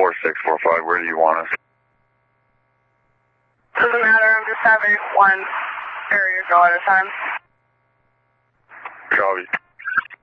4645. Where do you want us? Doesn't matter. I'm just having one area go at a time. Copy.